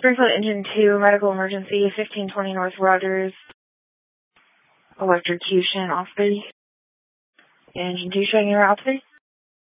Springfield Engine 2, medical emergency, 1520 North Rogers. Electrocution, off-base. Engine 2 showing neuropathy.